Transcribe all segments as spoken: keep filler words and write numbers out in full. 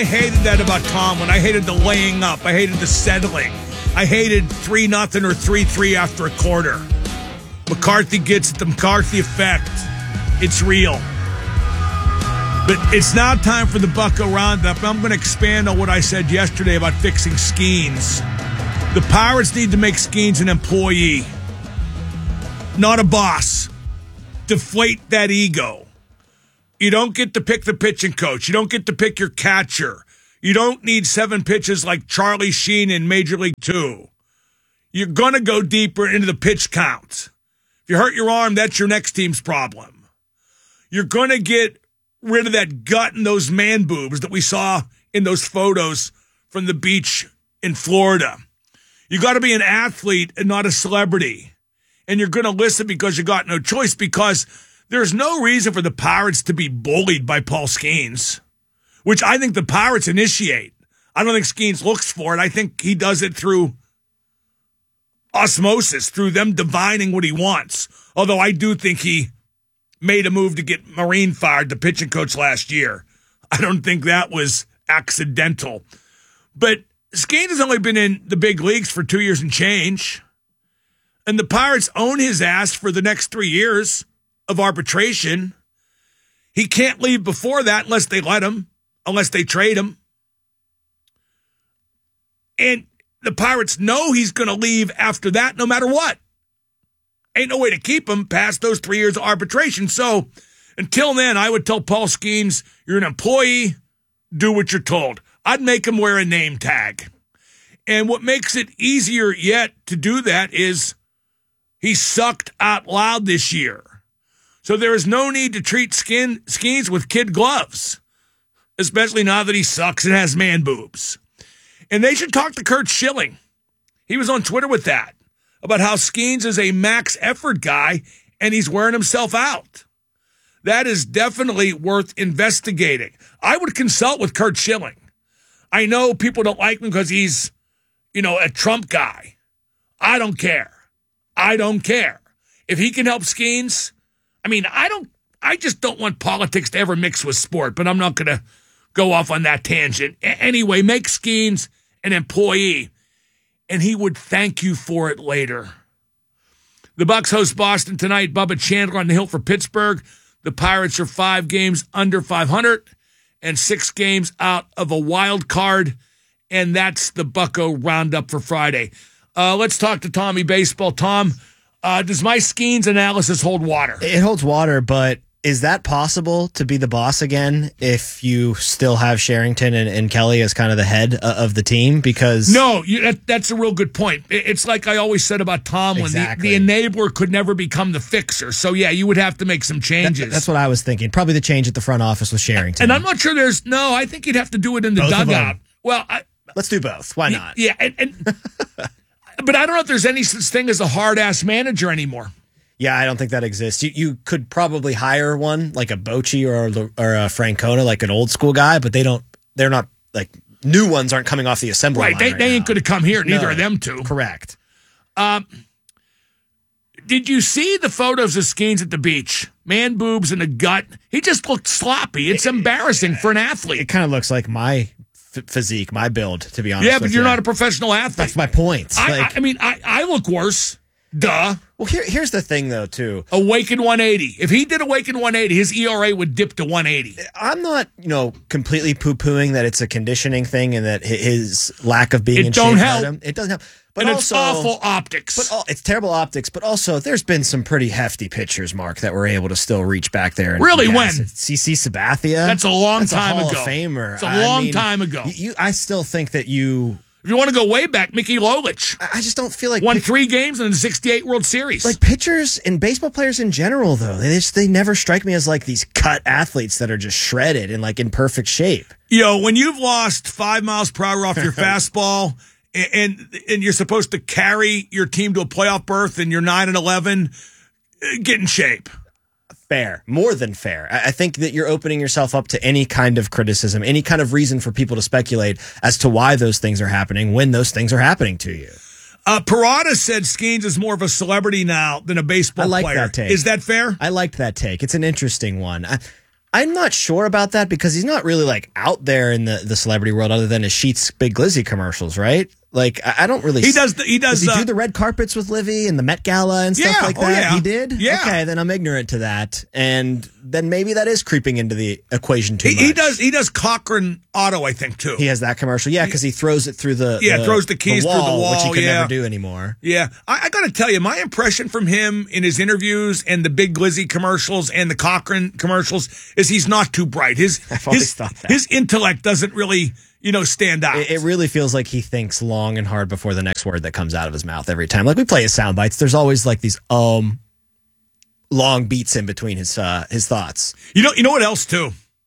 I hated that about Tomlin. I hated the laying up. I hated the settling. I hated three nothing or three three after a quarter. McCarthy gets it, the McCarthy effect. It's real. But it's now time for the Bucko Roundup. I'm going to expand on what I said yesterday about fixing Skeens. The Pirates need to make Skeens an employee, not a boss. Deflate that ego. You don't get to pick the pitching coach. You don't get to pick your catcher. You don't need seven pitches like Charlie Sheen in Major League Two. You're going to go deeper into the pitch count. If you hurt your arm, that's your next team's problem. You're going to get rid of that gut and those man boobs that we saw in those photos from the beach in Florida. You got to be an athlete and not a celebrity. And you're going to listen because you got no choice, because there's no reason for the Pirates to be bullied by Paul Skeens, which I think the Pirates initiate. I don't think Skeens looks for it. I think he does it through osmosis, through them divining what he wants. Although I do think he made a move to get Marine fired, the pitching coach, last year. I don't think that was accidental. But Skeens has only been in the big leagues for two years and change. And the Pirates own his ass for the next three years of arbitration. He can't leave before that unless they let him, unless they trade him. And the Pirates know he's going to leave after that no matter what. Ain't no way to keep him past those three years of arbitration. So until then, I would tell Paul Skeens, you're an employee, do what you're told. I'd make him wear a name tag. And what makes it easier yet to do that is he sucked out loud this year. So there is no need to treat skin, Skeens with kid gloves, especially now that he sucks and has man boobs. And they should talk to Curt Schilling. He was on Twitter with that, about how Skeens is a max effort guy and he's wearing himself out. That is definitely worth investigating. I would consult with Curt Schilling. I know people don't like him because he's, you know, a Trump guy. I don't care. I don't care. If he can help Skeens, I mean, I don't, I just don't want politics to ever mix with sport, but I'm not going to go off on that tangent. A- anyway, make Skeens an employee, and he would thank you for it later. The Bucks host Boston tonight. Bubba Chandler on the hill for Pittsburgh. The Pirates are five games under five hundred and six games out of a wild card, and that's the Bucko Roundup for Friday. Uh, let's talk to Tommy Baseball. Tom, uh, does my Skeens analysis hold water? It holds water, but is that possible to be the boss again if you still have Sherrington and, and Kelly as kind of the head uh, of the team? Because no, you, that, that's a real good point. It, it's like I always said about Tomlin, exactly. the, the enabler could never become the fixer. So, yeah, you would have to make some changes. That, that's what I was thinking. Probably the change at the front office with Sherrington. And I'm not sure there's, no, I think you'd have to do it in the Both dugout. Well, I, let's do both. Why not? Yeah, and, and but I don't know if there's any such thing as a hard-ass manager anymore. Yeah, I don't think that exists. You, you could probably hire one, like a Bochy or or a Francona, like an old school guy, but they don't. They're not like new ones aren't coming off the assembly right, line. They, right, they now. ain't going to come here. Neither no, of them two. Correct. Um, did you see the photos of Skeens at the beach? Man boobs and a gut. He just looked sloppy. It's embarrassing for an athlete. It kind of looks like my f- physique, my build, to be honest. Yeah, but with you're you. not a professional athlete. That's my point. I, like, I, I mean, I, I look worse. Duh. Well, here, here's the thing, though, too. Awaken one eighty. If he did Awaken one eighty, his E R A would dip to one eighty. I'm not, you know, completely poo-pooing that it's a conditioning thing and that his lack of being it in don't shape help. hurt him. It doesn't help. But and also, it's awful optics. But all, it's terrible optics. But also, there's been some pretty hefty pitchers, Mark, that were able to still reach back there. And really, when? C C Sabathia. That's a long That's time a Hall ago. Of Famer. It's a I long mean, time ago. You, I still think that you. If you want to go way back, Mickey Lolich. I just don't feel like won pitch- three games in the sixty-eight World Series. Like pitchers and baseball players in general, though, they just they never strike me as like these cut athletes that are just shredded and like in perfect shape. Yo, when you've lost five miles per hour off your fastball, and, and and you're supposed to carry your team to a playoff berth, and you're nine and eleven, get in shape. Fair, more than fair. I think that you're opening yourself up to any kind of criticism, any kind of reason for people to speculate as to why those things are happening when those things are happening to you. Uh, Parada said Skeens is more of a celebrity now than a baseball I like player. that take. Is that fair? I liked that take. It's an interesting one. I, I'm not sure about that because he's not really like out there in the, the celebrity world other than his Sheets Big Glizzy commercials, right? Like, I, I don't really. He does. The, he does. Does he uh, do the red carpets with Livy and the Met Gala and stuff Yeah, like oh, that? yeah. He did. Yeah. Okay, then I'm ignorant to that, and then maybe that is creeping into the equation too he, much. he does. He does Cochrane Auto, I think, too. He has that commercial, yeah, because he throws it through the Yeah, the, throws the keys wall, through the wall, which he could yeah. never do anymore. Yeah, I, I got to tell you, my impression from him in his interviews and the Big Glizzy commercials and the Cochrane commercials is he's not too bright. His I've always his, thought that. his intellect doesn't really, you know, stand out. It, it really feels like he thinks long and hard before the next word that comes out of his mouth every time. Like we play his sound bites, there's always like these um long beats in between his uh, his thoughts. You know, you know what else too?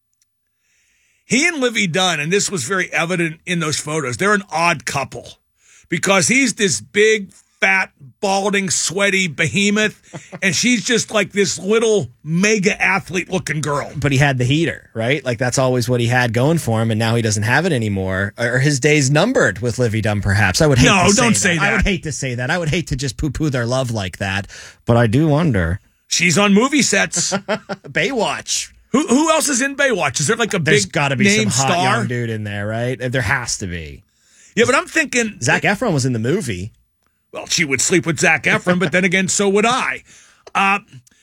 He and Livy Dunn, and this was very evident in those photos, they're an odd couple because he's this big, fat, balding, sweaty behemoth, and she's just like this little mega athlete looking girl. But he had the heater, right? Like that's always what he had going for him, and now he doesn't have it anymore. Or his days numbered with Livy Dunn, perhaps. I would hate No, to say don't that. say I that. would hate to say that. I would hate to just poo-poo their love like that. But I do wonder. She's on movie sets. Baywatch. Who who else is in Baywatch? Is there like a There's big got to be name some hot star? young dude in there, right? There has to be. Yeah, but I'm thinking Zac Efron was in the movie. well, she would sleep with Zac Efron, but then again, so would I. Uh,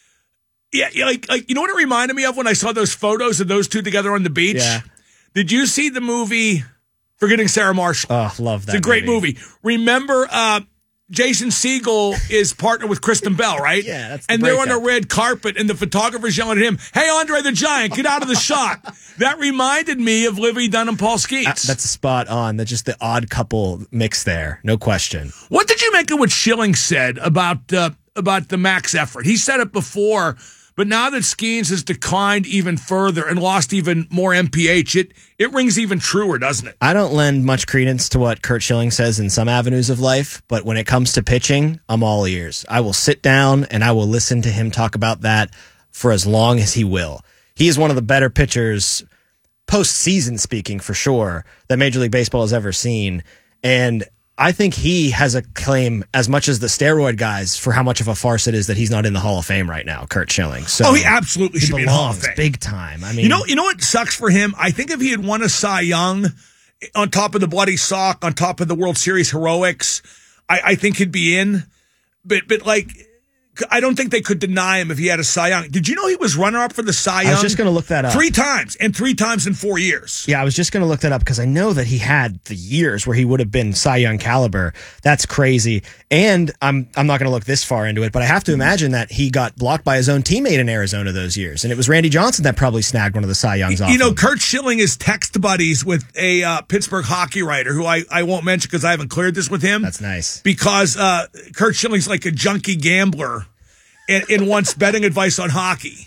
yeah, yeah, like like you know what it reminded me of when I saw those photos of those two together on the beach? Yeah. Did you see the movie Forgetting Sarah Marshall? Oh, love that. It's a great movie. Remember, uh, Jason Segel is partnered with Kristen Bell, right? Yeah, that's the And they're on breakup. a red carpet, and the photographer's yelling at him, "Hey, Andre the Giant, get out of the shot!" That reminded me of Livy Dunn and Paul Skeets. That's spot on. That's just the odd couple mix there. No question. What did you make of what Schilling said about uh, about the max effort? He said it before, but now that Skeens has declined even further and lost even more M P H, it it rings even truer, doesn't it? I don't lend much credence to what Curt Schilling says in some avenues of life, but when it comes to pitching, I'm all ears. I will sit down and I will listen to him talk about that for as long as he will. He is one of the better pitchers, postseason speaking for sure, that Major League Baseball has ever seen. And I think he has a claim as much as the steroid guys for how much of a farce it is that he's not in the Hall of Fame right now, Curt Schilling. So Oh, he absolutely he should be in the Hall of belongs Fame. big time. I mean, You know, you know what sucks for him? I think if he had won a Cy Young on top of the bloody sock, on top of the World Series heroics, I, I think he'd be in. But but like, I don't think they could deny him if he had a Cy Young. Did you know he was runner-up for the Cy Young? I was just going to look that up. Three times, and three times in four years. Yeah, I was just going to look that up because I know that he had the years where he would have been Cy Young caliber. That's crazy. And I'm I'm not going to look this far into it, but I have to imagine that he got blocked by his own teammate in Arizona those years. And it was Randy Johnson that probably snagged one of the Cy Youngs off You know, him. Curt Schilling is text buddies with a uh, Pittsburgh hockey writer who I, I won't mention because I haven't cleared this with him. That's nice. Because uh, Curt Schilling's like a junkie gambler and, and wants betting advice on hockey.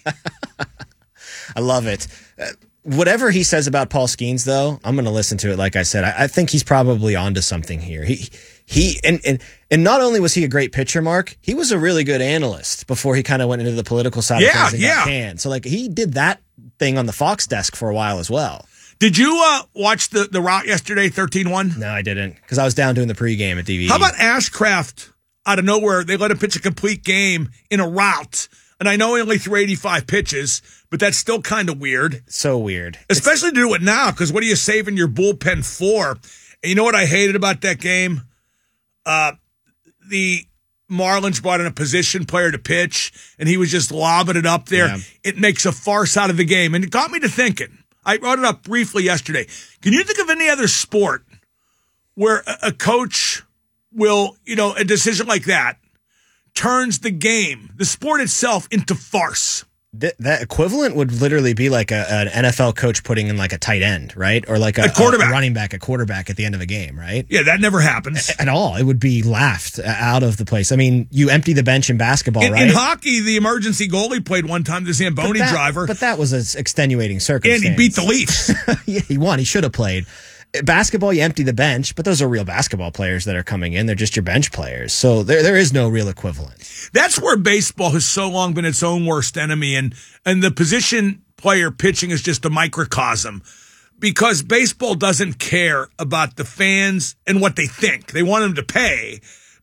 I love it. Uh, whatever he says about Paul Skeens, though, I'm going to listen to it. Like I said, I, I think he's probably onto something here. He, he, and, and, and not only was he a great pitcher, Mark, he was a really good analyst before he kind of went into the political side Yeah, of things and yeah. got canned. So, like, he did that thing on the Fox desk for a while as well. Did you uh, watch the, the route yesterday, thirteen one? No, I didn't, because I was down doing the pregame at D V E. How about Ashcraft out of nowhere? They let him pitch a complete game in a route. And I know he only threw eighty-five pitches, but that's still kind of weird. So weird. Especially to do it now, because what are you saving your bullpen for? And you know what I hated about that game? Uh, the Marlins brought in a position player to pitch, and he was just lobbing it up there. Yeah. It makes a farce out of the game. And it got me to thinking. I brought it up briefly yesterday. Can you think of any other sport where a, a coach will, you know, a decision like that turns the game, the sport itself, into farce? Th- that equivalent would literally be like a, an N F L coach putting in like a tight end, right? Or like a, A quarterback. a running back, a quarterback at the end of a game, right? Yeah, that never happens. At all. It would be laughed out of the place. I mean, you empty the bench in basketball, In, right? in hockey, the emergency goalie played one time, the Zamboni But that- driver, But that was an extenuating and circumstance. he beat the Leafs. Yeah, he won. He should have played. Basketball, you empty the bench, but those are real basketball players that are coming in. They're just your bench players. So there, there is no real equivalent. That's where baseball has so long been its own worst enemy, and and the position player pitching is just a microcosm, because baseball doesn't care about the fans and what they think. They want them to pay,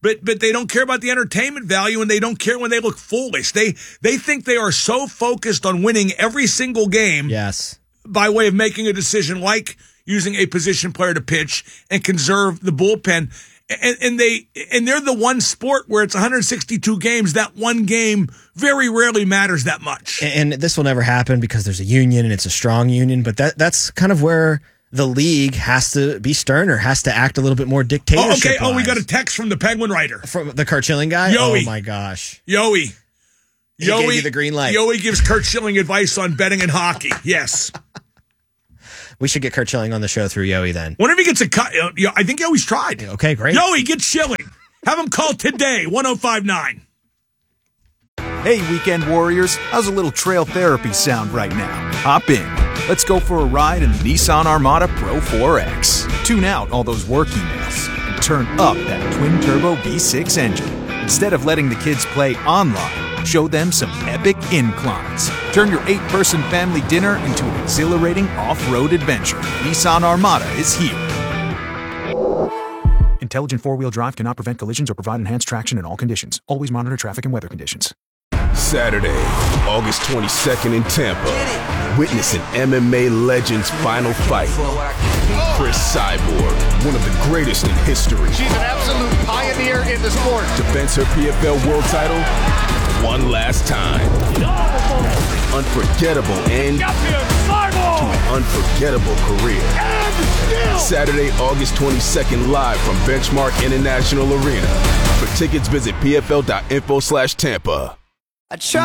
but but they don't care about the entertainment value, and they don't care when they look foolish. They they think they are so focused on winning every single game. Yes. By way of making a decision like using a position player to pitch and conserve the bullpen. And, and they and they're the one sport where it's one hundred sixty-two games. That one game very rarely matters that much. And, and this will never happen because there's a union and it's a strong union. But that that's kind of where the league has to be sterner, has to act a little bit more dictatorship. Oh, okay. Oh, we got a text from the Penguin writer. From the Curt Schilling guy? Yoey. Oh, my gosh. Yoey. He Yoey, gave you the green light. Yoey gives Curt Schilling advice on betting in hockey. Yes. We should get Curt Schilling on the show through Yoey then. Whenever he gets a cut, uh, I think Yoey's tried. Okay, great. Yoey, get Schilling. Have him call today, one oh five nine. Hey, weekend warriors, how's a little trail therapy sound right now? Hop in. Let's go for a ride in the Nissan Armada Pro four X. Tune out all those work emails and turn up that twin-turbo V six engine. Instead of letting the kids play online, show them some epic inclines. Turn your eight-person family dinner into an exhilarating off-road adventure. Nissan Armada is here. Intelligent four-wheel drive cannot prevent collisions or provide enhanced traction in all conditions. Always monitor traffic and weather conditions. Saturday, August twenty-second in Tampa. Witness an M M A legend's final fight. Chris Cyborg, one of the greatest in history. She's an absolute pioneer in the sport. Defends her P F L world title one last time. Unforgettable end to an unforgettable career. Saturday, August twenty-second, live from Benchmark International Arena. For tickets, visit P F L dot info slash Tampa.